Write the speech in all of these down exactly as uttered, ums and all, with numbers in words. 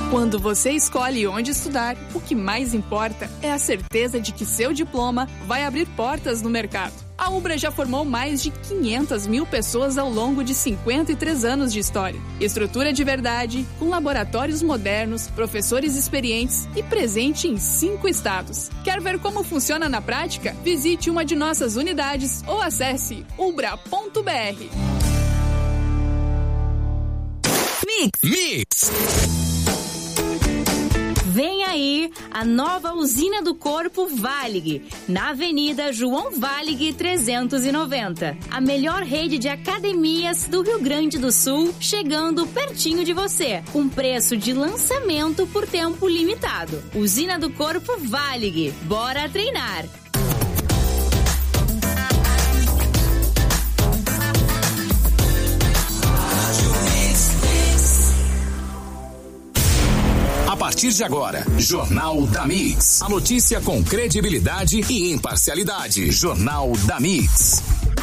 Quando você escolhe onde estudar, o que mais importa é a certeza de que seu diploma vai abrir portas no mercado. A Ubra já formou mais de quinhentas mil pessoas ao longo de cinquenta e três anos de história. Estrutura de verdade, com laboratórios modernos, professores experientes e presente em cinco estados. Quer ver como funciona na prática? Visite uma de nossas unidades ou acesse ubra ponto b r. Mix. Mix. Vem aí a nova usina do corpo Valig, na Avenida João Valig trezentos e noventa. A melhor rede de academias do Rio Grande do Sul, chegando pertinho de você, com preço de lançamento por tempo limitado. Usina do corpo Valig, bora treinar! A partir de agora, Jornal da Mix. A notícia com credibilidade e imparcialidade. Jornal da Mix.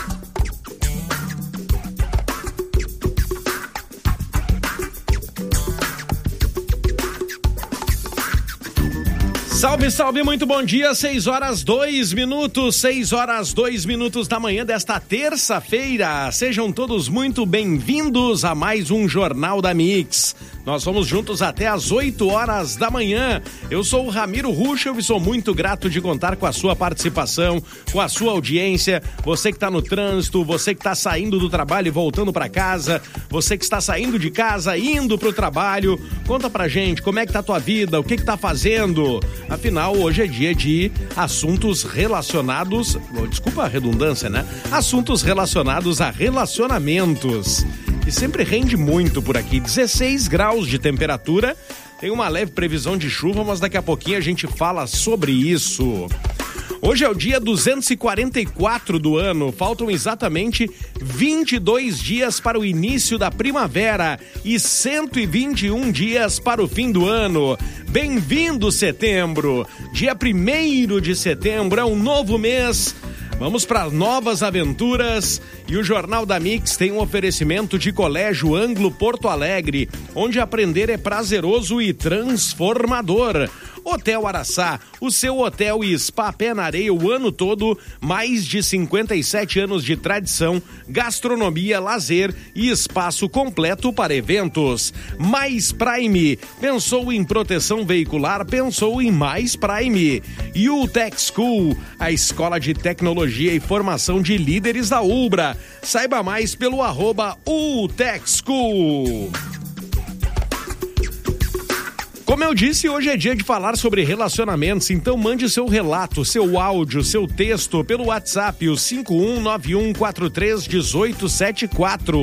Salve, salve, muito bom dia, seis horas, dois minutos, seis horas, dois minutos da manhã desta terça-feira. Sejam todos muito bem-vindos a mais um Jornal da Mix. Nós vamos juntos até às oito horas da manhã. Eu sou o Ramiro Ruschel e sou muito grato de contar com a sua participação, com a sua audiência. Você que está no trânsito, você que está saindo do trabalho e voltando para casa, você que está saindo de casa, indo para o trabalho. Conta pra gente como é que tá a tua vida, o que que tá fazendo. Afinal, hoje é dia de assuntos relacionados... Desculpa a redundância, né? Assuntos relacionados a relacionamentos. E sempre rende muito por aqui. dezesseis graus de temperatura. Tem uma leve previsão de chuva, mas daqui a pouquinho a gente fala sobre isso. Hoje é o dia duzentos e quarenta e quatro do ano. Faltam exatamente vinte e dois dias para o início da primavera e cento e vinte e um dias para o fim do ano. Bem-vindo, setembro! Dia primeiro de setembro é um novo mês. Vamos para novas aventuras e o Jornal da Mix tem um oferecimento de Colégio Anglo Porto Alegre, onde aprender é prazeroso e transformador. Hotel Araçá, o seu hotel e spa pé na areia o ano todo, mais de cinquenta e sete anos de tradição, gastronomia, lazer e espaço completo para eventos. Mais Prime, pensou em proteção veicular, pensou em Mais Prime. E o Tech School, a escola de tecnologia e formação de líderes da Ubra. Saiba mais pelo arroba U Tech School. Como eu disse, hoje é dia de falar sobre relacionamentos, então mande seu relato, seu áudio, seu texto pelo WhatsApp, o cinco um nove um quatro três um oito sete quatro.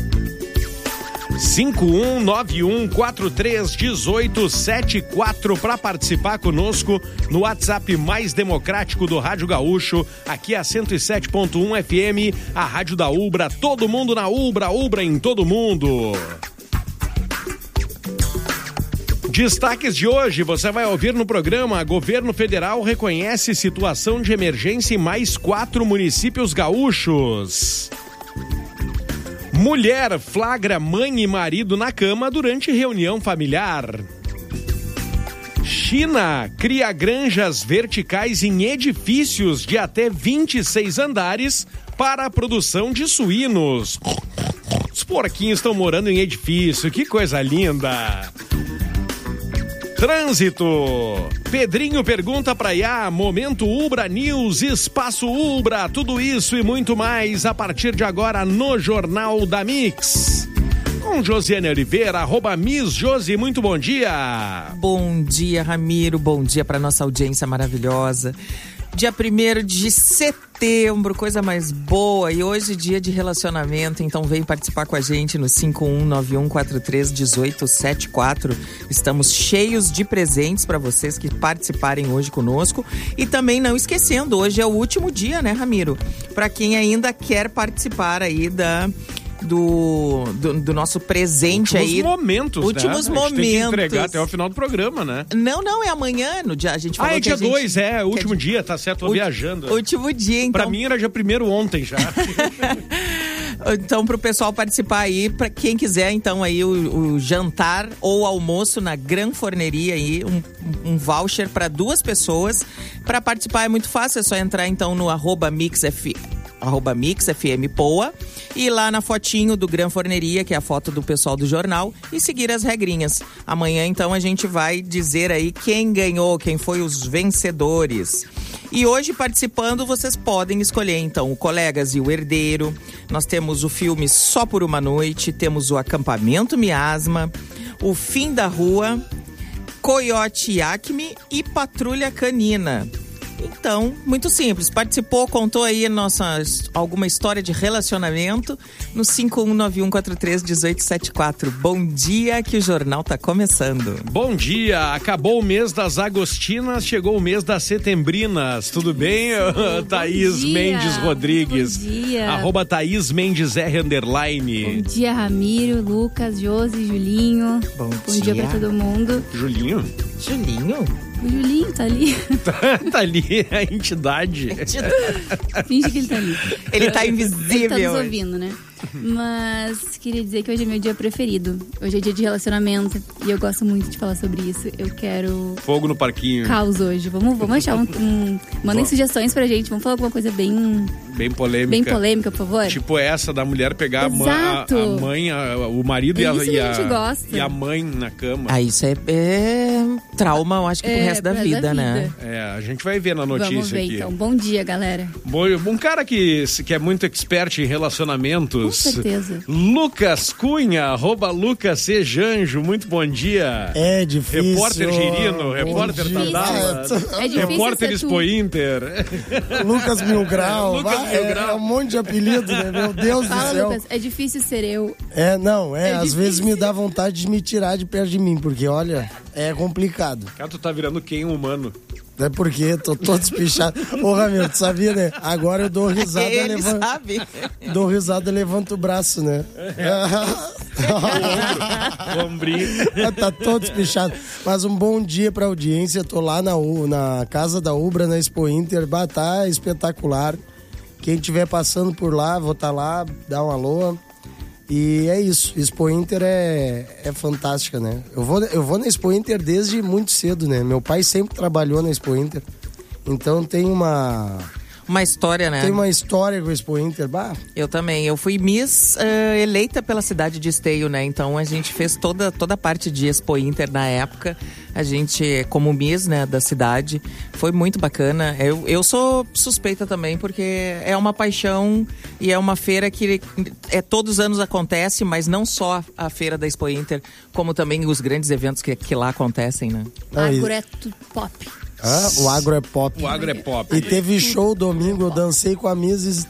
cinco um nove um quatro três um oito sete quatro para participar conosco no WhatsApp mais democrático do Rádio Gaúcho, aqui a cento e sete ponto um F M, a Rádio da Ubra, todo mundo na Ubra, Ubra em todo mundo. Destaques de hoje, você vai ouvir no programa: Governo Federal reconhece situação de emergência em mais quatro municípios gaúchos. Mulher flagra mãe e marido na cama durante reunião familiar. China cria granjas verticais em edifícios de até vinte e seis andares para a produção de suínos. Os porquinhos estão morando em edifício, que coisa linda! Trânsito. Pedrinho pergunta pra Iá, Momento Ubra News, Espaço Ubra, tudo isso e muito mais a partir de agora no Jornal da Mix. Com Josiane Oliveira, arroba Miss Josi, muito bom dia. Bom dia, Ramiro, bom dia pra nossa audiência maravilhosa. Dia primeiro de setembro, coisa mais boa, e hoje dia de relacionamento, então vem participar com a gente no cinco um nove um quatro três um oito sete quatro. Estamos cheios de presentes para vocês que participarem hoje conosco. E também não esquecendo, hoje é o último dia, né, Ramiro? Para quem ainda quer participar aí da... Do, do, do nosso presente últimos aí. Momentos, últimos né? momentos. A gente tem que entregar até o final do programa, né? Não, não, é amanhã. No dia, a gente falou ah, é dia dois, gente... é, último dia, tá certo, tô Ulti... viajando. Último dia, então. Pra mim era dia primeiro ontem já. Então, pro pessoal participar aí, pra quem quiser, então, aí o, o jantar ou almoço na Gran Forneria aí, um, um voucher para duas pessoas. Para participar é muito fácil, é só entrar então no arroba mixf, arroba mixfmpoa e lá na fotinho do Gran Forneria, que é a foto do pessoal do jornal, e seguir as regrinhas. Amanhã, então, a gente vai dizer aí quem ganhou, quem foi os vencedores. E hoje, participando, vocês podem escolher, então, o Colegas e o Herdeiro. Nós temos o filme Só por uma Noite, temos o Acampamento Miasma, o Fim da Rua, Coyote Acme e Patrulha Canina. Então, muito simples. Participou, contou aí nossa, alguma história de relacionamento no cinco um nove um quatro três um oito sete quatro. Bom dia, que o jornal tá começando. Bom dia, acabou o mês das Agostinas, chegou o mês das Setembrinas. Tudo bem, Bom Thaís dia. Mendes Rodrigues? Bom dia. Arroba Thaís Mendes R underline. Bom dia, Ramiro, Lucas, Josi, Julinho. Bom, Bom dia. dia pra todo mundo. Julinho? Julinho? O Julinho tá ali. Tá ali a entidade. Finge que ele tá ali. Ele tá Ele invisível. tá nos ouvindo, né? Mas queria dizer que hoje é meu dia preferido. Hoje é dia de relacionamento e eu gosto muito de falar sobre isso. Eu quero Fogo no parquinho. caos hoje. Vamos, vamos achar um... um... Mandem sugestões pra gente. Vamos falar alguma coisa bem... Bem polêmica. Bem polêmica, por favor. Tipo essa da mulher pegar a, ma- a, Exato. a mãe, a- o marido É e, a, isso que e, a gente gosta. e a mãe na cama. Ah, isso é, é trauma, eu acho que pro É, resto da pro vida, resto da né? vida. É, a gente vai ver na notícia Vamos ver aqui. então. Bom dia, galera. Bom, um cara que, que é muito expert em relacionamentos. Com certeza. Lucas Cunha, arroba Lucas Sejanjo, muito bom dia. É difícil. Repórter Girino, repórter dia. Tadala, É difícil repórter ser tu. Expo Inter. Lucas Mil Grau. Lucas Vai, Mil é, Grau. é um monte de apelido, né? Meu Deus do Fala, céu. Lucas. É difícil ser eu. É, não, é, É às difícil. vezes me dá vontade de me tirar de perto de mim, porque olha, é complicado. Cara, tu tá virando quem humano? É porque tô todo despichado. Ô, Ramiro, tu sabia, né? Agora eu dou risada, Ele levanto, sabe. dou risada, levanto o braço, né? Ombrinho. Tá todo despichado. Mas um bom dia pra audiência. Tô lá na, U- na casa da Ubra, na Expo Inter. Bah, tá espetacular. Quem estiver passando por lá, vou estar lá, dá um alô. E é isso. Expo Inter é, é fantástica, né? Eu vou, eu vou na Expo Inter desde muito cedo, né? Meu pai sempre trabalhou na Expo Inter. Então tem uma... Uma história, né? Tem uma história com a Expo Inter. Bah, Eu também. Eu fui Miss eh, eleita pela cidade de Esteio, né? Então a gente fez toda, toda a parte de Expo Inter na época. A gente, como Miss, né, da cidade, foi muito bacana. Eu, eu sou suspeita também, porque é uma paixão e é uma feira que é, todos os anos acontece, mas não só a feira da Expo Inter, como também os grandes eventos que, que lá acontecem, né? Aí. Agora é tudo pop. ah, o agro é pop. O agro é pop. E teve show domingo, eu dancei com a Miss,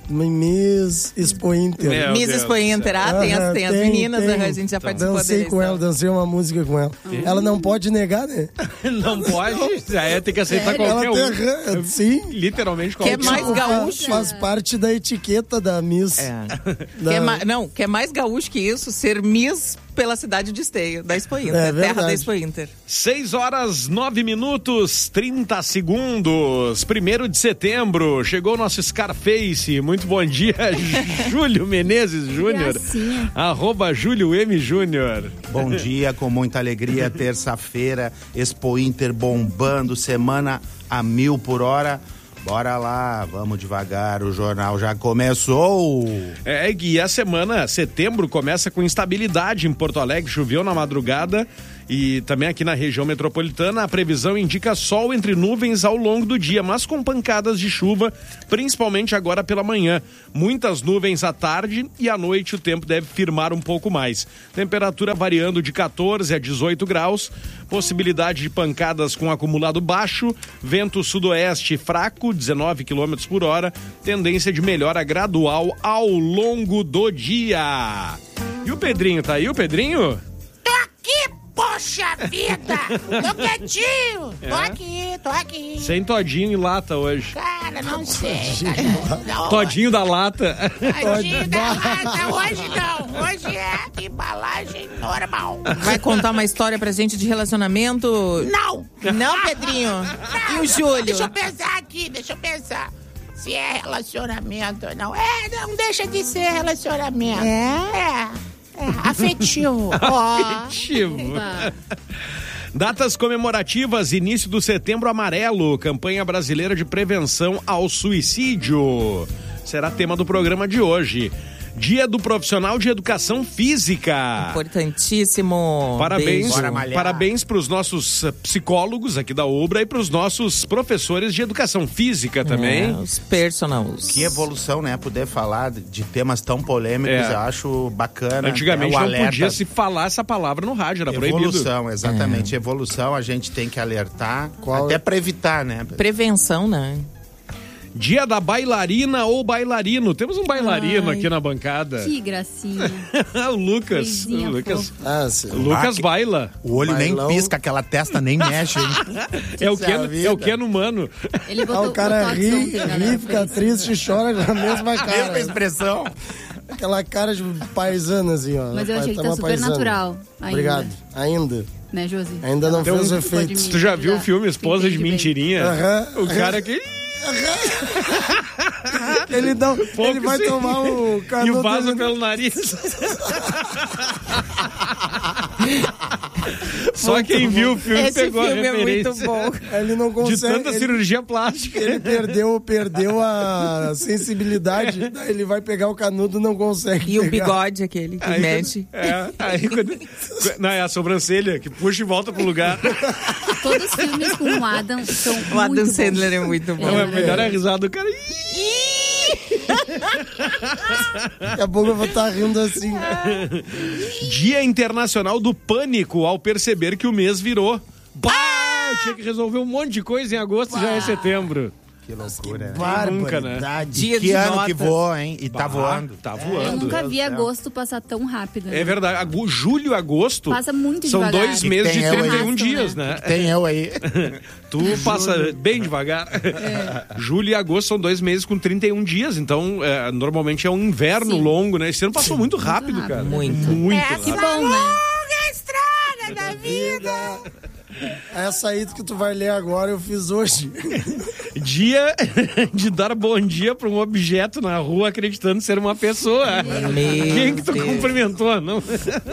Miss Expo Inter. Meu Miss Deus Expo do Inter, ah, tem as, Aham, tem as tem, meninas, tem. né? A gente já participou Dancei deles, com ela, então. dancei uma música com ela. Ela não pode negar, né? Não pode? Já é, tem que aceitar qualquer Ela um. tem, sim. Literalmente Que é qualquer mais um. gaúcho. Faz parte da etiqueta da Miss. É. Da- Que é ma- não, que é mais gaúcho que isso, ser Miss pela cidade de Esteio, da Expo Inter, É terra verdade. da Expo Inter. seis horas, nove minutos, trinta segundos. Primeiro de setembro, chegou o nosso Scarface. Muito bom dia, Júlio Menezes Júnior. Gracinha. Arroba Júlio M. Júnior. Bom dia, com muita alegria, terça-feira, Expo Inter bombando, semana a mil por hora. Bora lá, vamos devagar, o jornal já começou. É, e a semana, setembro, começa com instabilidade em Porto Alegre. Choveu na madrugada e também aqui na região metropolitana. A previsão indica sol entre nuvens ao longo do dia, mas com pancadas de chuva, principalmente agora pela manhã. Muitas nuvens à tarde e à noite o tempo deve firmar um pouco mais. Temperatura variando de quatorze a dezoito graus. Possibilidade de pancadas com acumulado baixo. Vento sudoeste fraco, dezenove quilômetros por hora. Tendência de melhora gradual ao longo do dia. E o Pedrinho, tá aí o Pedrinho? Tô aqui, poxa vida! Tô quietinho! Tô aqui, tô aqui. Sem todinho e lata hoje. Cara, não sei. Cara. Não, Todinho da lata. Todinho da lata. Hoje não. Hoje é embalagem normal. Vai contar uma história pra gente de relacionamento? Não! Não, Pedrinho? Não, E o Júlio? Deixa eu pensar aqui, deixa eu pensar. se é relacionamento ou não. É, não deixa de ser relacionamento. É? É, é afetivo. Afetivo. Datas comemorativas, início do Setembro Amarelo, campanha brasileira de prevenção ao suicídio. Será tema do programa de hoje. Dia do Profissional de Educação Física. Importantíssimo. Parabéns, parabéns para os nossos psicólogos aqui da Ubra e para os nossos professores de Educação Física também. É, os personals. Que evolução, né? Poder falar de temas tão polêmicos, é. eu acho bacana. Antigamente é, não alerta. podia se falar essa palavra no rádio, era proibido. Evolução, exatamente. É. Evolução, a gente tem que alertar, Qual? até para evitar, né? Prevenção, né? Dia da bailarina ou bailarino. Temos um bailarino Ai, aqui na bancada. Que gracinha. o Lucas. O Lucas, ah, sim. o Lucas ah, baila. O olho Bailão. nem pisca, aquela testa nem mexe. é, o que é, é o que é no mano. Ele botou, ah, o cara botou ri, ontem, ri fica triste e chora na mesma cara. A mesma expressão. Aquela cara de paisana, assim, ó. Mas eu achei que tá super paisana. natural. Ainda. Obrigado. Ainda. Né, Josi? Ainda não então, fez o efeito. Tu já viu o filme Esposa de bem. Mentirinha? Aham. O cara que... ele não, ele vai sim. tomar o canudo. E vaza pelo nariz. Só muito quem bom. Viu o filme Esse pegou filme a referência. É muito bom. Ele não consegue. De tanta ele, cirurgia plástica. Ele perdeu, perdeu a sensibilidade. Daí ele vai pegar o canudo, não consegue. E pegar. o bigode aquele que aí, mexe. É, aí quando, não, é a sobrancelha que puxa e volta pro lugar. Todos os filmes com o Adam são o Adam muito Sandler bons. é muito bom. Não, é melhor é a risada do cara. Daqui a pouco eu vou estar rindo assim. Dia Internacional do Pânico ao perceber que o mês virou. Bah, eu tinha que resolver um monte de coisa em agosto, bah. Já é setembro. Que loucura. Que nunca, né? Dia que de ano nota. que voa, hein? E tá bah, voando. Tá voando. Eu nunca vi agosto passar tão rápido. Né? É verdade. Agu, julho e agosto passa muito são devagar. dois meses de trinta e um aí? dias, né? Que tem eu aí. Tu passa bem devagar. É. Julho e agosto são dois meses com trinta e um dias, então é, normalmente é um inverno Sim. longo, né? Esse ano passou muito rápido, muito rápido, cara. Muito. Muito é, rápido. Que bom, né? Longa estrada da vida. Essa aí que tu vai ler agora eu fiz hoje. Dia de dar bom dia para um objeto na rua acreditando ser uma pessoa. Meu Quem que tu Deus. cumprimentou, não?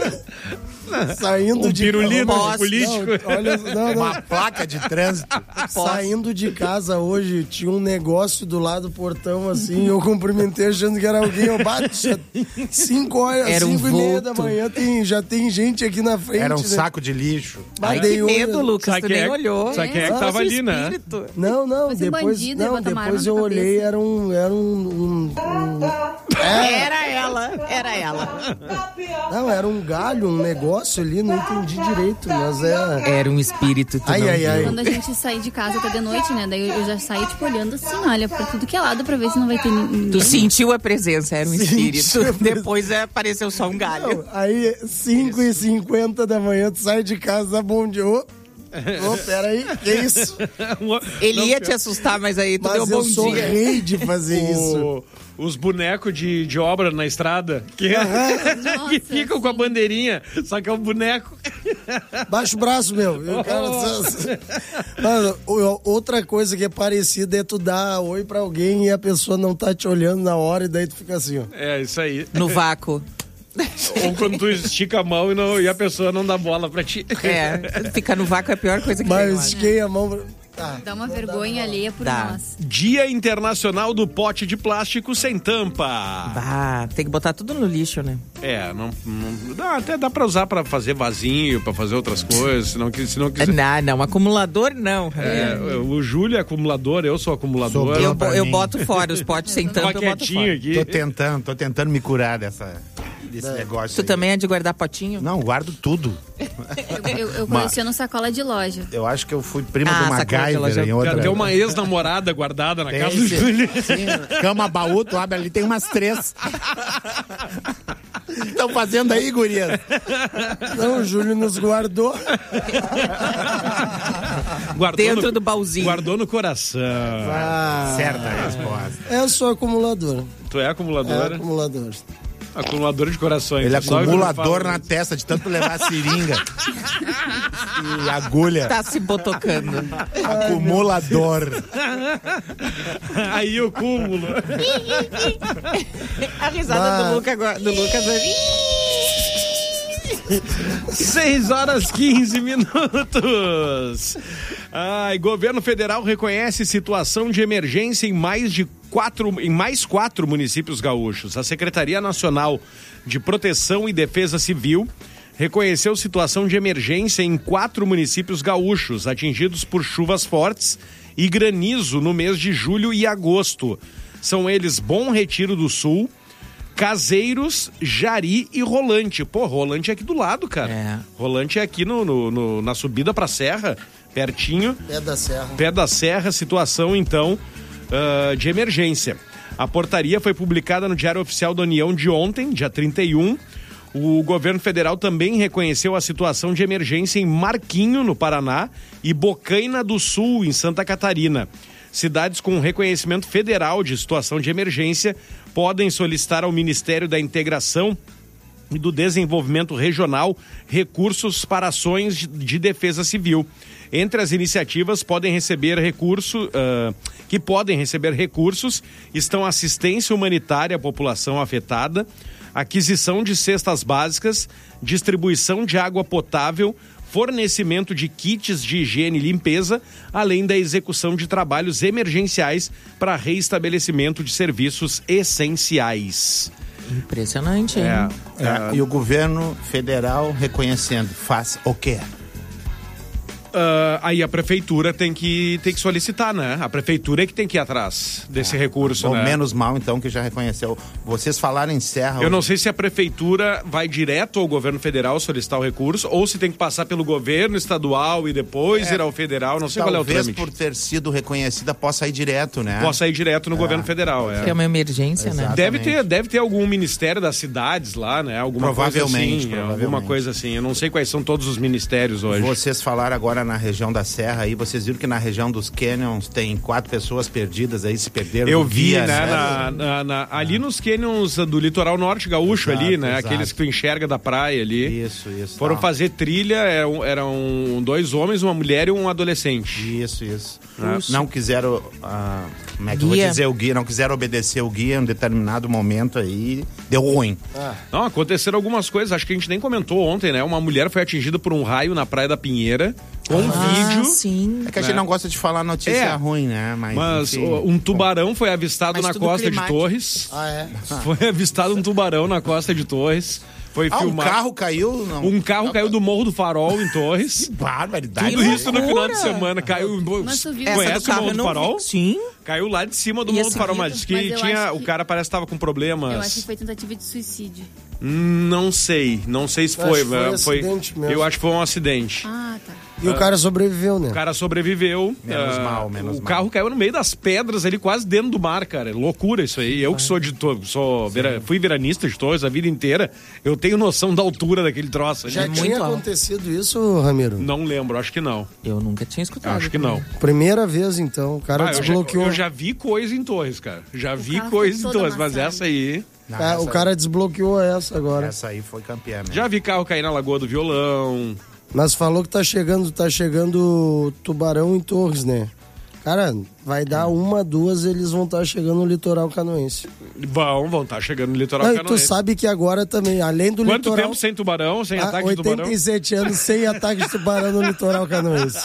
Saindo um de pirulito casa, político. Não, olha, não, não. Uma placa de trânsito. Saindo de casa hoje, tinha um negócio do lado do portão, assim, eu cumprimentei achando que era alguém, eu bati, cinco horas, era cinco um e meia vulto. da manhã, tem, já tem gente aqui na frente. Era um né? saco de lixo. Ai, que medo, Lucas, tu nem é, olhou. Sabe quem é que Nossa, tava ali, né? espírito. Não, não, Mas um depois, bandido, não, bota uma depois arma eu na olhei, cabeça. era um, era um, um, um é, Era ela, era ela. não, era um galho, um negócio ali, não entendi direito, mas é... Era um espírito, tu Ai, não ai, viu. ai. Quando a gente sair de casa até de noite, né? Daí eu já saí, tipo, olhando assim, olha, pra tudo que é lado pra ver se não vai ter ninguém. Tu sentiu a presença, era um espírito. Sentiu a presença. Depois apareceu só um galho. Não, aí, cinco e cinquenta da manhã, tu sai de casa, dá bom dia. Ô, oh, peraí, que isso? Ele Não, ia te assustar, mas aí tu Mas deu bom eu sou dia. rei de fazer isso. O, os bonecos de, de obra na estrada que, que ficam com a bandeirinha, só que é um boneco. Baixa o braço, meu. E o cara... Mano, outra coisa que é parecida é tu dar oi pra alguém e a pessoa não tá te olhando na hora e daí tu fica assim, ó. É, isso aí. No vácuo. Ou quando tu estica a mão e, não, e a pessoa não dá bola pra ti. É, ficar no vácuo é a pior coisa que Mas tem. eu lá, né? estiquei a mão... Ah, Dá uma vergonha alheia por Dá. nós. Dia Internacional do Pote de Plástico Sem Tampa. Bah, tem que botar tudo no lixo, né? É, não, não dá, até dá pra usar pra fazer vasinho, pra fazer outras coisas, se não, se não quiser. Não, não, acumulador não. É, o Júlio é acumulador, eu sou acumulador. Sou Eu, pra eu mim. boto fora os potes sem Tava tampa, eu boto quietinho fora. aqui. Tô tentando, tô tentando me curar dessa, desse negócio Tu aí. também é de guardar potinho? Não, guardo tudo. Eu, eu, eu coleciono sacola de loja. Eu acho que eu fui prima Ah, do sacola de loja. MacGyver em outra... Tem uma ex-namorada guardada na Tem casa do esse- Júlio. Sim, cama baú, tu abre ali, tem umas três. O que estão fazendo aí, gurias? não, o Júlio nos guardou. Guardou Dentro no, do baúzinho. Guardou no coração. Ah, Certa resposta. eu sou acumulador. Tu é É acumuladora? acumulador. Acumulador de corações. Ele é Só acumulador na testa de tanto levar seringa e agulha. Tá se botocando. Acumulador. Aí o cúmulo. A risada do, Luca agora, do Lucas ali. seis horas quinze minutos. Ai, governo federal reconhece situação de emergência em mais de quatro, em mais quatro municípios gaúchos. A Secretaria Nacional de Proteção e Defesa Civil reconheceu situação de emergência em quatro municípios gaúchos atingidos por chuvas fortes e granizo no mês de julho e agosto. São eles Bom Retiro do Sul, Caseiros, Jari e Rolante. Pô, Rolante é aqui do lado, cara. É. Rolante é aqui no, no, no, na subida pra Serra, pertinho. Pé da Serra. Pé da Serra, situação, então, uh, de emergência. A portaria foi publicada no Diário Oficial da União de ontem, dia trinta e um. O governo federal também reconheceu a situação de emergência em Marquinho, no Paraná, e Bocaina do Sul, em Santa Catarina. Cidades com reconhecimento federal de situação de emergência podem solicitar ao Ministério da Integração e do Desenvolvimento Regional recursos para ações de defesa civil. Entre as iniciativas podem receber recurso, uh, que podem receber recursos estão assistência humanitária à população afetada, aquisição de cestas básicas, distribuição de água potável, fornecimento de kits de higiene e limpeza, além da execução de trabalhos emergenciais para reestabelecimento de serviços essenciais. Impressionante, hein? É, é, e o governo federal reconhecendo, faz o quê? Uh, aí a prefeitura tem que, tem que solicitar, né? A prefeitura é que tem que ir atrás desse é, recurso, ou né? menos mal, então, que já reconheceu. Vocês falaram em Serra... Eu não sei se a prefeitura vai direto ao governo federal solicitar o recurso ou se tem que passar pelo governo estadual e depois é, ir ao federal. Não sei qual é o trâmite. Talvez por ter sido reconhecida possa ir direto, né? Possa ir direto no é. governo federal, é. Que é uma emergência, Exatamente. né? Deve ter, deve ter algum ministério das cidades lá, né? Alguma provavelmente, coisa assim, provavelmente. alguma coisa assim. Eu não sei quais são todos os ministérios hoje. Vocês falaram agora na região da Serra aí, vocês viram que na região dos canyons tem quatro pessoas perdidas aí, se perderam. Eu vi, guia, né? né? Na, na, na, ali nos canyons do litoral norte gaúcho, exato, ali, né? exato. Aqueles que tu enxerga da praia ali. Isso, isso. Foram tá. fazer trilha, eram, eram dois homens, uma mulher e um adolescente. Isso, isso. Puxa. Não quiseram, uh, como é que eu vou dizer o guia, não quiseram obedecer o guia em um determinado momento aí, deu ruim. Ah. Não, aconteceram algumas coisas, acho que a gente nem comentou ontem, né? Uma mulher foi atingida por um raio na Praia da Pinheira, com um ah, vídeo. Sim. É que a gente né? não gosta de falar notícia é. ruim, né? Mas, Mas enfim. um tubarão foi avistado Mas na costa climático. de Torres. Ah, é? Foi avistado um tubarão na costa de Torres. Foi ah, filmado. um carro caiu? Não. Um carro caiu do Morro do Farol em Torres. Que barbaridade. Tudo isso no final de semana. Caiu. Mas tu viu Conhece o Morro do Farol? Sim. Caiu lá de cima do E Morro esse do Farol, vídeo? mas que Mas eu tinha. acho O que- cara parece que tava com problemas. Eu acho que foi tentativa de suicídio. Hum, Não sei. Não sei se Eu foi. acho que foi mas foi acidente mesmo. Eu acho que foi um acidente. Ah, tá. E o cara sobreviveu, né? O cara sobreviveu. Menos ah, mal, menos O mal. carro caiu no meio das pedras ali, quase dentro do mar, cara. Loucura isso aí. Eu que sou de Torres, sou vera, fui veranista de Torres a vida inteira, eu tenho noção da altura daquele troço ali. Já É muito tinha alto. acontecido isso, Ramiro? Não lembro, acho que não. Eu nunca tinha escutado. Acho que não. Primeira vez, então. O cara Ah, eu, já, desbloqueou. eu já vi coisa em Torres, cara. Já vi carro coisa em todo Torres, mas amassado. essa aí... Não, Ah, essa o cara desbloqueou essa aí, agora. essa aí foi campeã, né? Já vi carro cair na Lagoa do Violão. Mas falou que tá chegando, tá chegando tubarão em Torres, né? Cara, vai dar uma, duas, eles vão estar chegando no litoral canoense. Vão, vão estar chegando no litoral Não, e tu canoense. sabe que agora também, além do Quanto litoral... tempo sem tubarão, sem Ah, ataque de tubarão? oitenta e sete anos sem ataque de tubarão no litoral canoense.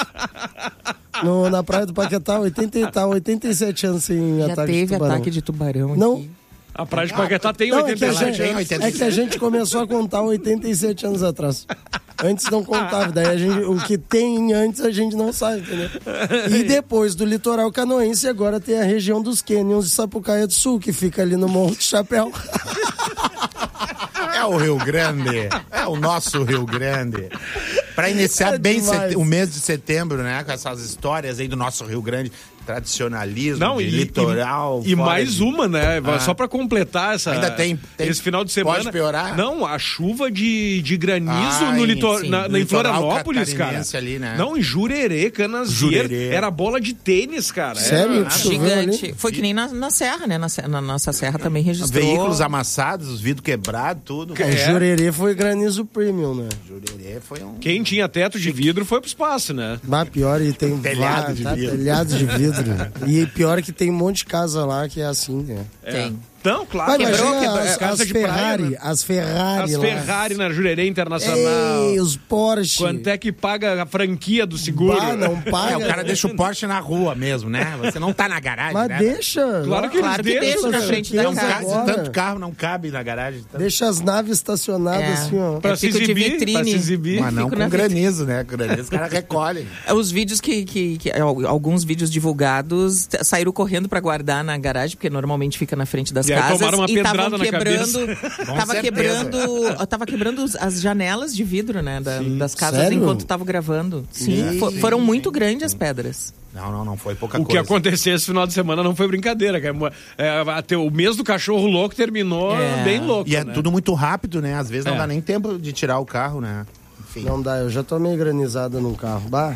No, na praia do Paquetá, oitenta, tá, oitenta e sete anos sem Já ataque de teve tubarão. ataque de tubarão Não. aqui. A Praia de Paquetá tem Não, é que, oitenta e a sete gente, anos. oitenta e é que a gente começou a contar oitenta e sete anos atrás. Antes não contava, daí a gente, o que tem antes a gente não sabe, entendeu? E depois do litoral canoense, agora tem a região dos Canyons de Sapucaia do Sul, que fica ali no Morro do Chapéu. É o Rio Grande. É o nosso Rio Grande. Pra iniciar É bem demais. sete- o mês de setembro, né? Com essas histórias aí do nosso Rio Grande, tradicionalismo, Não, de e, litoral. e, e fora mais de- uma, né? Ah. Só pra completar essa, Ainda tem- tem- esse final de semana. pode piorar? Não, a chuva de, de granizo Ah, no em- litor, sim, na, no em litoral Florianópolis, cara. catarinense ali, né? Não, em Jurerê, Canasvieiras. Jurerê. Era bola de tênis, cara. Sério? Era, Choveu Gigante. ali? Foi que nem na, na serra, né? Na, se- na nossa serra também registrou. Veículos amassados, os vidros quebrados, tudo. O É. Jurerê foi granizo premium, né? Jurerê foi um... Quem tinha teto de vidro foi pro espaço, né? Mas pior, e tem Telhado vá- de tá, vidro. telhado de vidro. E pior que tem um monte de casa lá que é assim, né? Tem. Então, claro. Mas quebrou, imagina quebrou. as, Casa as de praia, Ferrari, né? as Ferrari As lá. Ferrari na Jurerê Internacional. Ei, os Porsche. Quanto é que paga a franquia do seguro? Bah, não paga. É, o cara deixa o Porsche na rua mesmo, né? Você não tá na garagem, Mas né? deixa. Claro que Claro eles que deixam, deixa na né? frente da Não Pensa cabe, agora. tanto carro não cabe na garagem. Tanto... Deixa as naves estacionadas É. assim, ó. Pra É, se fico de exibir, vitrine. pra se exibir. Mas não Fico com na granizo, né? Com granizo os caras recolhem. É, os vídeos que, que, que- al- alguns vídeos divulgados t- saíram correndo pra guardar na garagem, porque normalmente fica na frente das E aí casas. tomaram uma e pedrada estavam na quebrando, Com tava certeza. quebrando, tava quebrando os- as janelas de vidro, né, da- das casas Sério? enquanto tava gravando. Sim, Sim. fo- foram muito grandes as pedras. Não, não, não foi pouca O que coisa. aconteceu esse final de semana não foi brincadeira. cara. É, até o mês do cachorro louco terminou É. bem louco. E é né? tudo muito rápido, né? Às vezes não É. dá nem tempo de tirar o carro, né? Enfim. Não dá, eu já tomei granizada num carro. Bah,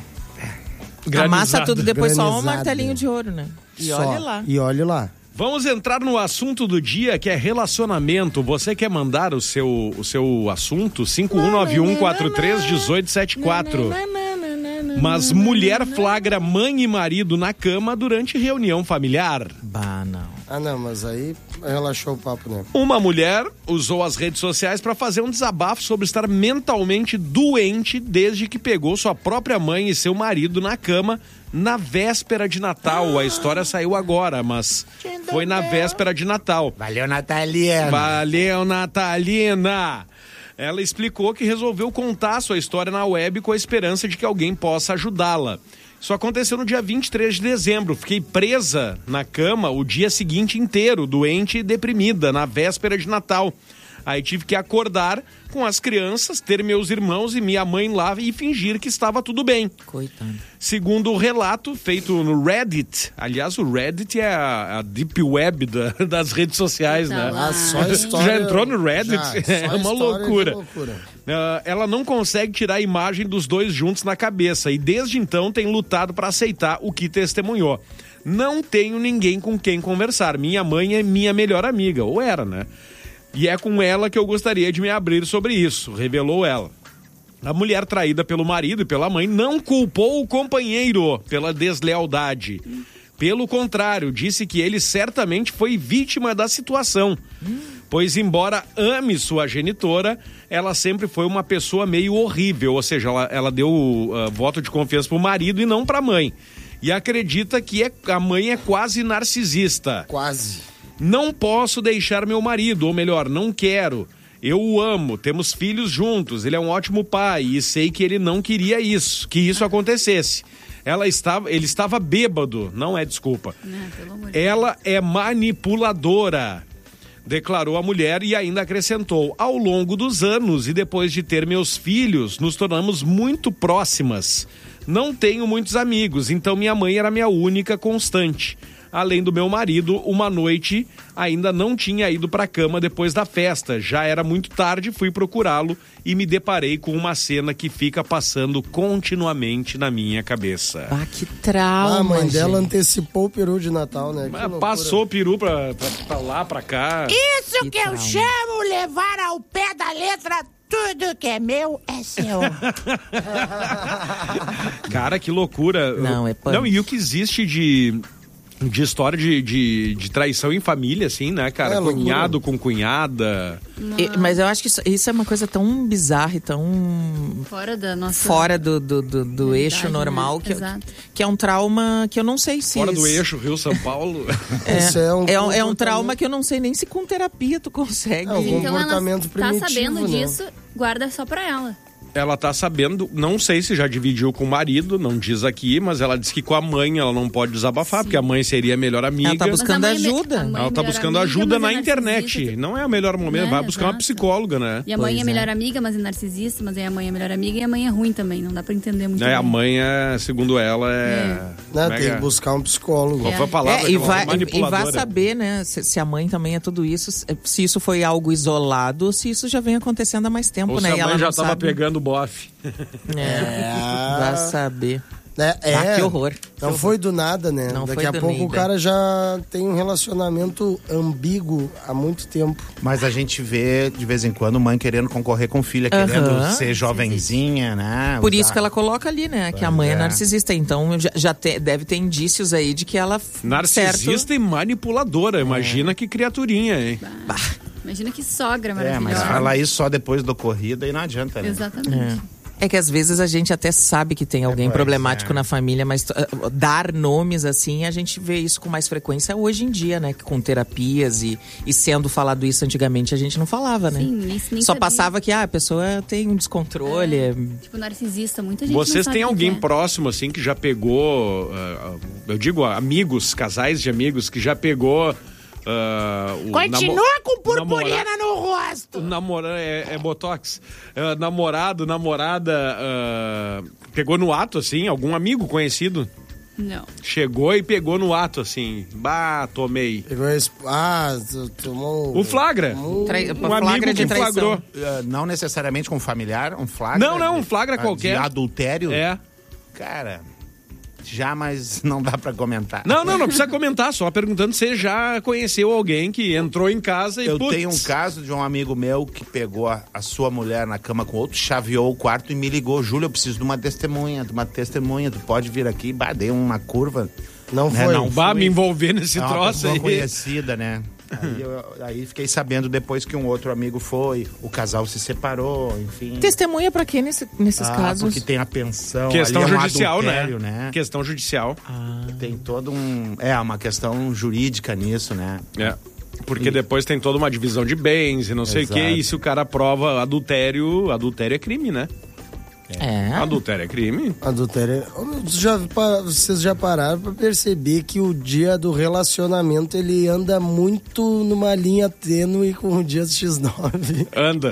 Amassa tudo depois só um Granizada. martelinho de ouro, né? E só. olha lá. E olha lá. Vamos entrar no assunto do dia, que é relacionamento. Você quer mandar o seu, o seu assunto? cinco um nove um quatro três um oito sete quatro. Mas mulher flagra mãe e marido na cama durante reunião familiar. Bah, não. Ah, não, mas aí relaxou o papo, né? Uma mulher usou as redes sociais para fazer um desabafo sobre estar mentalmente doente desde que pegou sua própria mãe e seu marido na cama na véspera de Natal. A história saiu agora, mas foi na véspera de Natal. Valeu, Nataliana. Valeu, Natalina! Ela explicou que resolveu contar sua história na web com a esperança de que alguém possa ajudá-la. Isso aconteceu no dia vinte e três de dezembro. Fiquei presa na cama o dia seguinte inteiro, doente e deprimida, na véspera de Natal. Aí tive que acordar com as crianças, ter meus irmãos e minha mãe lá e fingir que estava tudo bem. Coitado. Segundo o relato feito no Reddit, aliás, o Reddit é a, a deep web da- das redes sociais, né? Ah, só a história. Já entrou no Reddit? Já, só É a uma história de loucura. loucura. Ah, ela não consegue tirar a imagem dos dois juntos na cabeça e desde então tem lutado para aceitar o que testemunhou. Não tenho ninguém com quem conversar. Minha mãe é minha melhor amiga, ou era, né? E é com ela que eu gostaria de me abrir sobre isso, revelou ela. A mulher traída pelo marido e pela mãe não culpou o companheiro pela deslealdade. Pelo contrário, disse que ele certamente foi vítima da situação. Pois, embora ame sua genitora, ela sempre foi uma pessoa meio horrível. Ou seja, ela, ela deu uh, voto de confiança pro marido e não pra mãe. E acredita que é, a mãe é quase narcisista. Quase. Não posso deixar meu marido, ou melhor, não quero. Eu o amo, temos filhos juntos, ele é um ótimo pai e sei que ele não queria isso, que isso acontecesse. Ela estava, ele estava bêbado, não é desculpa. Não, pelo amor de Ela é manipuladora, declarou a mulher e ainda acrescentou: ao longo dos anos e depois de ter meus filhos, nos tornamos muito próximas. Não tenho muitos amigos, então minha mãe era minha única constante. Além do meu marido, uma noite ainda não tinha ido para a cama depois da festa. Já era muito tarde, fui procurá-lo e me deparei com uma cena que fica passando continuamente na minha cabeça. Ah, que trauma, Ah, a mãe dela gente. antecipou o peru de Natal, né? Que Mas loucura. passou o peru pra, pra, pra lá, pra cá. Isso Que que, eu trauma. chamo levar ao pé da letra. Tudo que é meu é seu. Cara, que loucura. Não, é punk. Não, e o que existe de, de história de, de, de traição em família, assim, né, cara? É, loucura. Cunhado com cunhada. E- mas eu acho que isso, isso é uma coisa tão bizarra e tão Fora da nossa... fora do, do, do, do realidade, eixo normal, né? que, Exato. que é um trauma que eu não sei se... Fora do eixo, Rio-São Paulo. É, Isso é um é, um, é um comportamento- trauma que eu não sei nem se com terapia tu consegue. É, o Então ela comportamento tá primitivo, sabendo né? disso, guarda só pra ela. Ela tá sabendo, não sei se já dividiu com o marido, não diz aqui, mas ela disse que com a mãe ela não pode desabafar, Sim. porque a mãe seria a melhor amiga. Ela tá buscando ajuda. É, ela tá buscando amiga, ajuda na é internet. Não é o melhor momento, é, vai buscar exato. uma psicóloga, né? E a mãe Pois é melhor amiga, mas é narcisista, mas aí a mãe é melhor amiga e a mãe é ruim também, não dá pra entender muito É, bem. a mãe é, segundo ela, é... Não, é tem que que buscar um psicólogo. Qual foi a palavra? É, que e, ela vai, falou? e Manipuladora. vai saber, né, se, se a mãe também é tudo isso, se isso foi algo isolado ou se isso já vem acontecendo há mais tempo, Ou né? se a E ela mãe já não tava sabe. pegando o bofe. É, vai saber. É, é. Ah, que horror. Não Que foi horror. do nada, né? Não Daqui foi a do pouco o nada. cara já tem um relacionamento ambíguo há muito tempo. Mas a gente vê, de vez em quando, mãe querendo concorrer com filha, Aham. querendo ser jovenzinha, né? Por Usar- isso que ela coloca ali, né? Que a Pois mãe é, é. narcisista. Então já, já te- deve ter indícios aí de que ela. Narcisista certo, e manipuladora. Imagina que criaturinha, hein? Imagina que sogra É, maravilhosa. mas falar isso só depois do ocorrido aí não adianta, né? Exatamente. É que às vezes a gente até sabe que tem alguém pois problemático é. na família, mas uh, dar nomes assim, a gente vê isso com mais frequência hoje em dia, né? Com terapias e, e sendo falado isso antigamente, a gente não falava, né? Sim, nem, nem Só sabia. passava que ah, a pessoa tem um descontrole. é- Tipo, narcisista, muita gente não Vocês sabe têm o que alguém é. próximo, assim, que já pegou... uh, eu digo, amigos, casais de amigos, que já pegou... uh, o Continua namo- com purpurina namora- no rosto. O namora é, é botox. Uh, namorado, namorada, uh, pegou no ato, assim, algum amigo conhecido? Não. Chegou e pegou no ato, assim. Bah, tomei. Pegou esse... Ah, tu- tomou... O flagra. Trai- Um flagra amigo de que traição. flagrou. Uh, não necessariamente com um familiar, um flagra. Não, não, um flagra de- qualquer. De adultério? É. Cara, já, mas não dá pra comentar. Não, não, não precisa comentar, só perguntando se você já conheceu alguém que entrou em casa e Eu putz, tenho um caso de um amigo meu que pegou a, a sua mulher na cama com outro, chaveou o quarto e me ligou. Júlio, eu preciso de uma testemunha, de uma testemunha, tu pode vir aqui. Bah, dei uma curva. Não né, foi. não Bah, fui. me envolver nesse É uma troço pessoa aí. conhecida, né? Aí, eu, aí fiquei sabendo depois que um outro amigo foi, o casal se separou, enfim. Testemunha pra quê nesse- nesses Ah, casos? porque tem a pensão, Questão ali é um judicial, né? adultério, né? Questão judicial. Tem todo um... É, uma questão jurídica nisso, né? É. Porque depois tem toda uma divisão de bens e não sei o Exato. quê. E se o cara prova adultério, adultério é crime, né? É. Adultério é crime. Adultério. Ô, meu, já, pa- vocês já pararam pra perceber que o dia do relacionamento ele anda muito numa linha tênue com o dia do xis nove. Anda.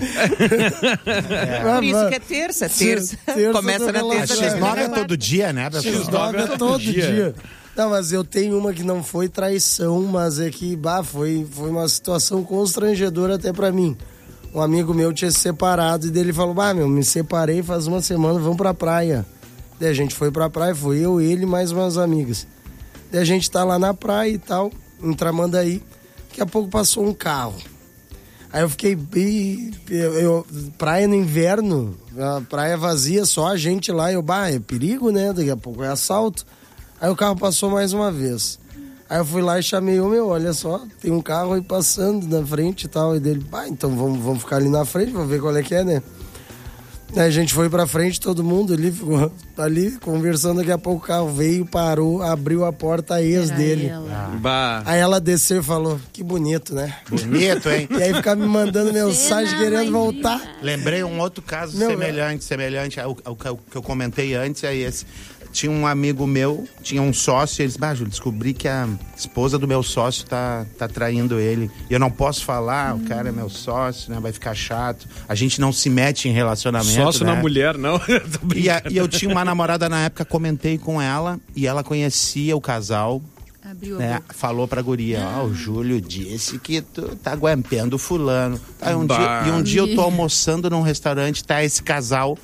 Por isso que é terça, é terça. Terça Começa do na terça. relacionamento. X termina nove na é quarta. todo dia, né? pessoal? xis nove é todo dia. Não, mas eu tenho uma que não foi traição, mas é que, bah, foi, foi uma situação constrangedora até pra mim. Um amigo meu tinha se separado e dele falou, bah, meu, me separei faz uma semana, vamos pra praia. Daí a gente foi pra praia, foi eu, ele e mais umas amigas. Daí a gente tá lá na praia e tal, em Tramandaí. Daqui a pouco passou um carro. Aí eu fiquei bem... Eu, eu- praia no inverno, a praia vazia, só a gente lá. Eu, bah, é perigo, né? Daqui a pouco é assalto. Aí o carro passou mais uma vez. Aí eu fui lá e chamei o meu, olha só, tem um carro aí passando na frente e tal. E dele, pá, então vamos, vamos ficar ali na frente, vamos ver qual é que é, né? Aí a gente foi pra frente, todo mundo ali, ficou ali conversando. Daqui a pouco o carro veio, parou, abriu a porta, a ex Era dele. ela. Bah. Aí ela desceu e falou, que bonito, né? Bonito, hein? E aí ficava me mandando mensagem Cena querendo mais voltar. linda. Lembrei um outro caso Meu, semelhante, semelhante ao, ao que eu- que eu comentei antes, é esse. Tinha um amigo meu, tinha um sócio, e eles, bah, Júlio, descobri que a esposa do meu sócio tá, tá traindo ele. E eu não posso falar, o cara é meu sócio, né? Vai ficar chato. A gente não se mete em relacionamento. Sócio né? na mulher, não. Tô E, a- brincando. e eu tinha uma namorada na época, comentei com ela, e ela conhecia o casal. Abriu a Né, boca. falou pra guria, ó, o Júlio disse que tu tá aguentando fulano. Aí um Bah. dia, e um dia eu tô almoçando num restaurante, tá esse casal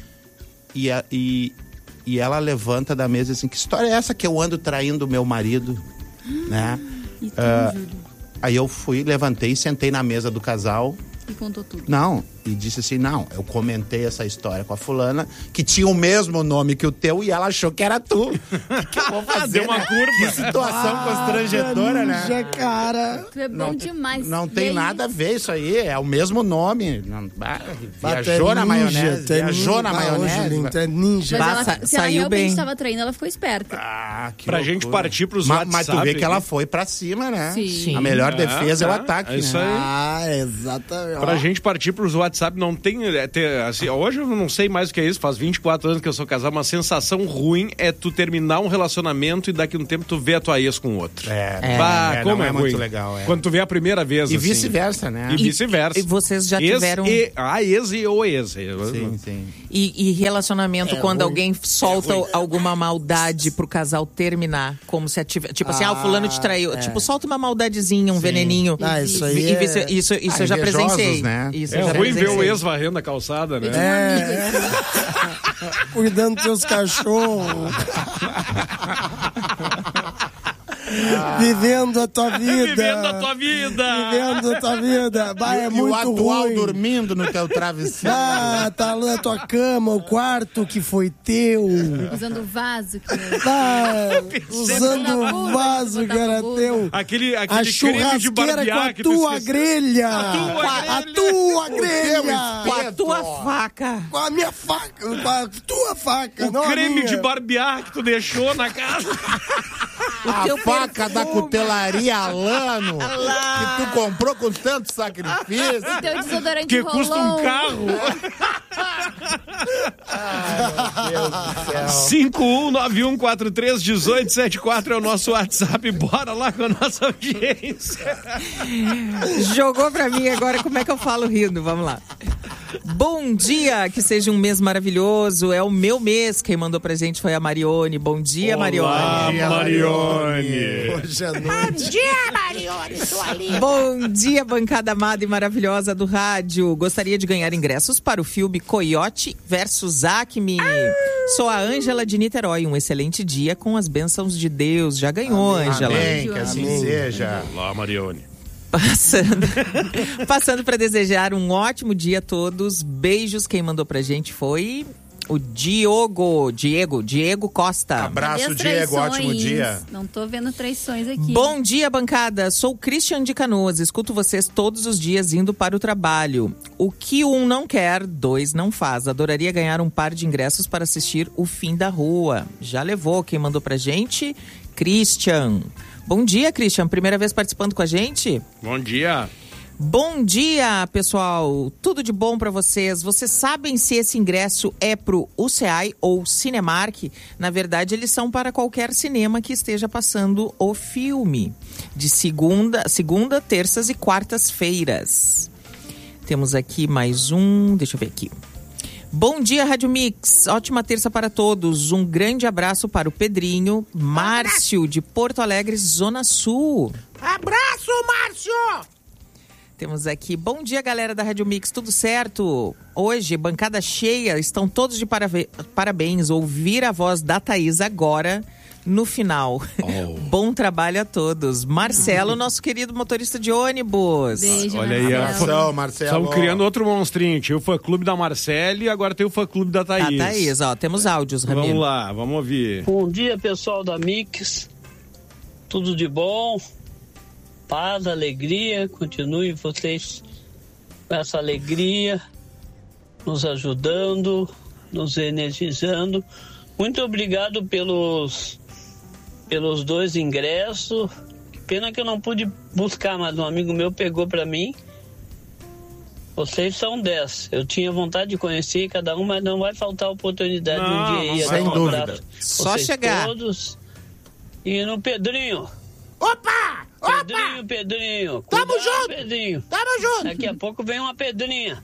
e, a- e, e ela levanta da mesa assim, que história é essa que eu ando traindo meu marido? Né? E tu, Ah, Júlio? Aí eu fui, levantei, sentei na mesa do casal. E contou tudo. Não, e disse assim, não, eu comentei essa história com a fulana, que tinha o mesmo nome que o teu e ela achou que era tu. O que, que eu vou fazer? Deu uma né? curva. Que situação constrangedora, né? Ninja, cara. Tu é bom demais. Não E tem aí? nada a ver isso aí, é o mesmo nome. Não, bah, Bah, tu viajou é na ninja, maionese, tu é viajou ninja. na Ah, ô, maionese. Julinho, tu é ninja. Mas Bah, ela, sa- se ela saiu realmente bem. estava traindo, ela ficou esperta. Ah, que Pra loucura. gente partir pros Ma- Mas tu vê WhatsApp que ela aqui. foi pra cima, né? Sim. A melhor Ah, defesa é o tá. ataque, É isso né? aí. Ah, exatamente. Pra Ó. gente partir pros WhatsApp, não tem... É, ter, assim, hoje eu não sei mais o que é isso, faz vinte e quatro anos que eu sou casado, uma sensação ruim é tu terminar um relacionamento e daqui a um tempo tu vê a tua ex com outro. É, é. Bah, é, como não é, é ruim. muito legal. É. Quando tu vê a primeira vez, E assim. vice-versa, né? E vice-versa. E, e vocês já ex tiveram... E, a ex e o ex. Sim, sim. E, e relacionamento, É quando ruim. alguém solta É ruim. alguma maldade pro casal terminar, como se ative... Tipo assim, ah, o fulano te traiu. Tipo, solta uma maldadezinha, um Sim. veneninho. Ah, isso aí E é- Isso, isso, isso Ah, eu já invejosos, presenciei. né? Isso É eu já ruim ver o presenciei. ex varrendo a calçada, né? É. Cuidando dos teus cachorros. Vivendo a tua vida. Vivendo a tua vida. Vivendo a tua vida. Bah, é e muito o atual ruim. dormindo no teu travesseiro. Ah, tá lá na tua cama, o quarto que foi teu. Usando o vaso que Ah, usando o vaso que era teu. Aquele, A aquele creme de churrasqueira com barbear a que tu tua esqueceu. grelha. tua A tua teu grelha. Com a tua faca. Com a minha faca. Com a tua faca. O não a creme minha. de barbear que tu deixou na casa. A teu faca da perfume. cutelaria Alano, que tu comprou com tanto sacrifício. o teu desodorante Que rolou. custa um carro. Ai, meu Deus do céu. cinco um nove um quatro três um oito sete quatro é o nosso WhatsApp. Bora lá com a nossa audiência. Jogou pra mim agora, como é que eu falo rindo? Vamos lá. Bom dia, que seja um mês maravilhoso. É o meu mês. Quem mandou pra gente foi a Marione. Bom dia, Marione. Olá, Marione. Hoje à Bom noite. dia, Marione, sua linda. Bom dia, bancada amada e maravilhosa do rádio. Gostaria de ganhar ingressos para o filme Coyote versus Acme. Sou a Ângela de Niterói. Um excelente dia com as bênçãos de Deus. Já ganhou, Ângela. Amém, que assim Amém. seja. Olá, Marione. Passando, passando para desejar um ótimo dia a todos. Beijos. Quem mandou pra gente foi o Diogo, Diego, Diego Costa. Cadê Abraço, as Diego, traições? ótimo dia. Não tô vendo traições aqui. Bom dia, bancada. Sou Christian de Canoas. Escuto vocês todos os dias indo para o trabalho. O que um não quer, dois não faz. Adoraria ganhar um par de ingressos para assistir O Fim da Rua. Já levou. Quem mandou pra gente? Christian. Bom dia, Christian. Primeira vez participando com a gente? Bom dia. Bom dia, pessoal. Tudo de bom pra vocês. Vocês sabem se esse ingresso é pro U C A I ou Cinemark? Na verdade, eles são para qualquer cinema que esteja passando o filme. De segunda, segunda, terças e quartas-feiras. Temos aqui mais um. Deixa eu ver aqui. Bom dia, Rádio Mix. Ótima terça para todos. Um grande abraço para o Pedrinho, Márcio, de Porto Alegre, Zona Sul. Abraço, Márcio! Temos aqui, bom dia, galera da Rádio Mix, tudo certo? Hoje, bancada cheia, estão todos de parave- parabéns. Ouvir a voz da Thaís agora, no final. Oh. Bom trabalho a todos. Marcelo, nosso querido motorista de ônibus. Beijo, Olha aí, Marcelo. Abração, Marcelo. Estamos criando outro monstrinho. Tinha o fã-clube da Marcele e agora tem o fã-clube da A Thaís. Thaís, ó, temos áudios, Ramiro. Vamos lá, vamos ouvir. Bom dia, pessoal da Mix. Tudo de bom? Paz, alegria. Continuem vocês com essa alegria, nos ajudando, nos energizando. Muito obrigado pelos, pelos dois ingressos. Que pena que eu não pude buscar, mas um amigo meu pegou para mim. Vocês são dez. Eu tinha vontade de conhecer cada um, mas não vai faltar oportunidade Não, um dia aí. não sem Um dúvida. abraço Só vocês chegar. Todos. E no Pedrinho. Opa! Pedrinho, Pedrinho. Tamo Cuidado, junto. Pedrinho. Tamo junto! Daqui a pouco vem uma pedrinha.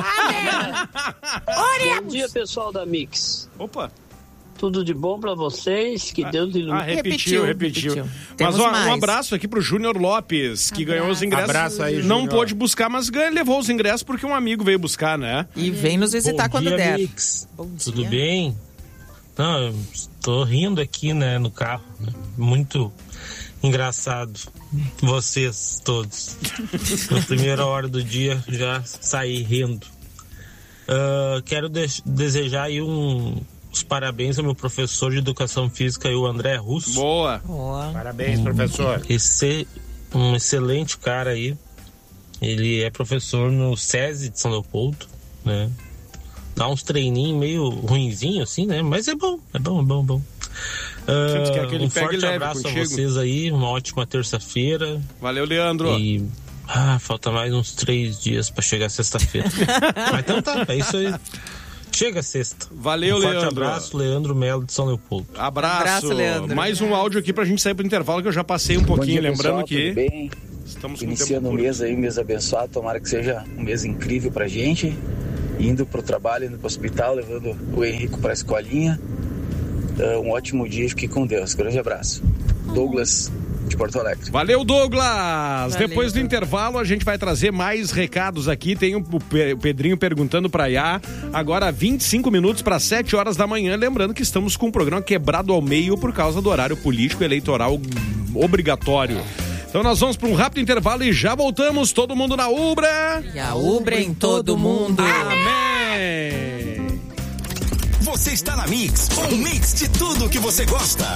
Amém! Bom Oremos! dia, pessoal da Mix. Opa. Tudo de bom pra vocês. Que Deus Ah, ilumine. repetiu, Repetiu, repetiu. repetiu. Mas Temos ó, um mais. abraço aqui pro Júnior Lopes, que Abraço. ganhou os ingressos. Abraço aí, Não Júnior. pôde buscar, mas ganha- levou os ingressos porque um amigo veio buscar, né? E vem nos visitar Bom quando dia, der. Mix. Bom dia. Tudo bem? Não, eu tô rindo aqui, né, no carro. Né? Muito engraçado. Vocês todos. Na primeira hora do dia já saí rindo. Ah, quero de- desejar aí um, os parabéns ao meu professor de Educação Física, o André Russo. Boa. Ó, Parabéns, professor. Esse, um excelente cara aí. Ele é professor no SESI de São Leopoldo, né? Dá uns treininhos meio ruinzinho assim, né? Mas é bom, é bom, é bom, é bom. Ah, Você quer que ele um pegue forte leve abraço contigo? a vocês aí, uma ótima terça-feira Valeu, Leandro. e Ah, falta mais uns três dias pra chegar sexta-feira. Mas então tá, é isso aí. Chega sexta. Valeu, um forte Leandro. abraço, Leandro Melo de São Leopoldo. Abraço. Abraço, Leandro. Mais um áudio aqui pra gente sair pro intervalo, que eu já passei um pouquinho, dia, lembrando pessoal, que tudo bem? estamos com Iniciando o mês aí, um mês abençoado, tomara que seja um mês incrível pra gente. Indo pro trabalho, indo pro hospital, levando o Henrico pra escolinha. Uh, um ótimo dia, fique com Deus. Grande abraço. Douglas, de Porto Alegre. Valeu, Douglas! Valeu. Depois do intervalo, a gente vai trazer mais recados aqui. Tem o Pedrinho perguntando pra Iá. Agora, vinte e cinco minutos para sete horas da manhã. Lembrando que estamos com o programa quebrado ao meio por causa do horário político eleitoral obrigatório. Então nós vamos para um rápido intervalo e já voltamos. Todo mundo na Ubra. E a Ubra em todo mundo. Amém! Você está na Mix, um mix de tudo que você gosta.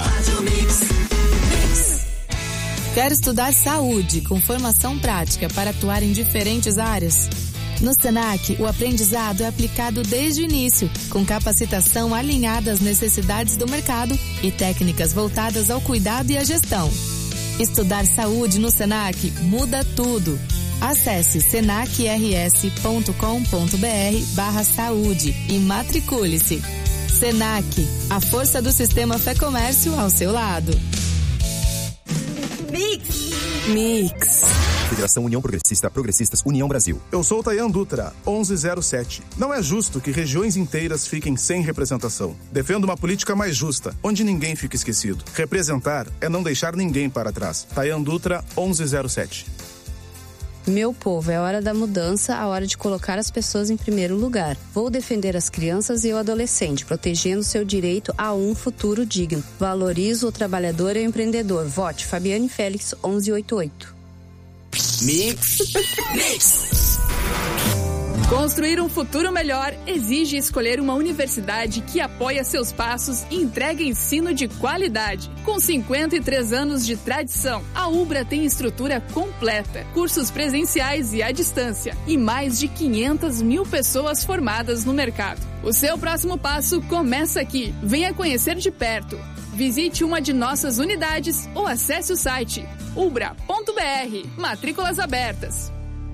Quer estudar saúde com formação prática para atuar em diferentes áreas? No Senac, o aprendizado é aplicado desde o início, com capacitação alinhada às necessidades do mercado e técnicas voltadas ao cuidado e à gestão. Estudar saúde no Senac muda tudo. Acesse senacrs.com.br barra saúde e matricule-se. Senac, a força do sistema Fé Comércio ao seu lado. Mix. Mix. Federação União Progressista, Progressistas União Brasil. Eu sou o Tayan Dutra, onze zero sete. Não é justo que regiões inteiras fiquem sem representação. Defendo uma política mais justa, onde ninguém fica esquecido. Representar é não deixar ninguém para trás. Tayan Dutra, onze zero sete. Meu povo, é hora da mudança, a hora de colocar as pessoas em primeiro lugar. Vou defender as crianças e o adolescente, protegendo seu direito a um futuro digno. Valorizo o trabalhador e o empreendedor. Vote Fabiane Félix, onze oitenta e oito. Mix. Mix. Construir um futuro melhor exige escolher uma universidade que apoia seus passos e entrega ensino de qualidade. Com cinquenta e três anos de tradição, a Ubra tem estrutura completa, cursos presenciais e à distância e mais de quinhentas mil pessoas formadas no mercado. O seu próximo passo começa aqui. Venha conhecer de perto. Visite uma de nossas unidades ou acesse o site ubra ponto b r. Matrículas abertas.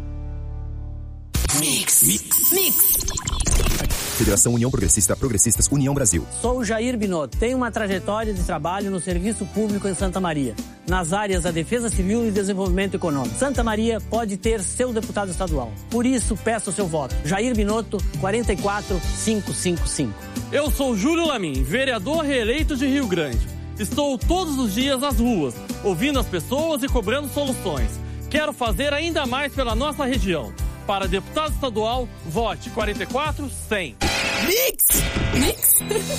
Mix. Mix. Mix. Federação União Progressista, Progressistas União Brasil. Sou Jair Binotto. Tenho uma trajetória de trabalho no serviço público em Santa Maria, nas áreas da Defesa Civil e Desenvolvimento Econômico. Santa Maria pode ter seu deputado estadual. Por isso, peço o seu voto. Jair Binotto, quatro quatro cinco cinco cinco. Eu sou Júlio Lamin, vereador reeleito de Rio Grande. Estou todos os dias nas ruas, ouvindo as pessoas e cobrando soluções. Quero fazer ainda mais pela nossa região. Para deputado estadual, vote quatro quatro cem. Mix! Mix!